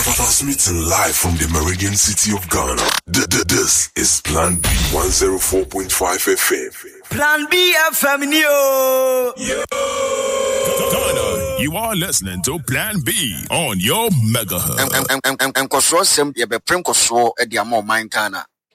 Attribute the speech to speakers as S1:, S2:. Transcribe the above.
S1: Transmitting live from the Meridian City of Ghana. This is Plan B 104.5 FM.
S2: Plan B FM Yo.
S3: Ghana, you are listening to Plan B on your megahertz.
S4: And Kosro Sem, you be Prim Kosro at the Amo Mine Ghana.